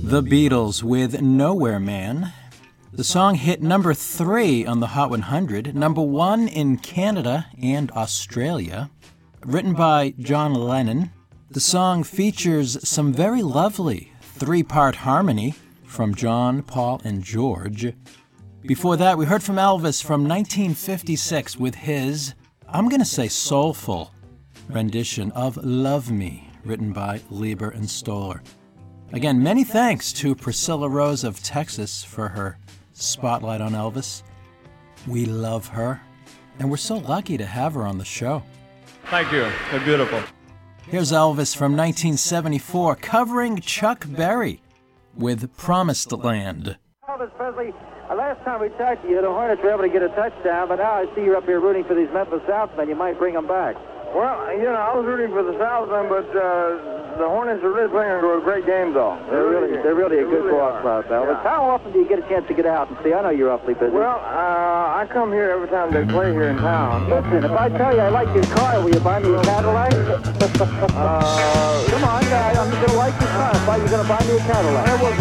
The Beatles with Nowhere Man. The song hit number 3 on the Hot 100, number 1 in Canada and Australia. Written by John Lennon, the song features some very lovely 3-part harmony from John, Paul, and George. Before that, we heard from Elvis from 1956 with his, I'm going to say soulful, rendition of Love Me, written by Leiber and Stoller. Again, many thanks to Priscilla Rose of Texas for her spotlight on Elvis. We love her, and we're so lucky to have her on the show. Thank you. They're beautiful. Here's Elvis from 1974 covering Chuck Berry with Promised Land. Elvis Presley, last time we talked to you, the Hornets were able to get a touchdown, but now I see you're up here rooting for these Memphis Southmen. You might bring them back. Well, you know, I was rooting for the Southmen, but the Hornets are really playing a great game, though. They're really a good ball club, Elvis. Yeah. How often do you get a chance to get out and see? I know you're awfully busy. Well, I come here every time they play here in town. Listen, if I tell you I like your car, will you buy me a Cadillac? Come on, guy, I'm going to like your car. You're going to buy me a Cadillac.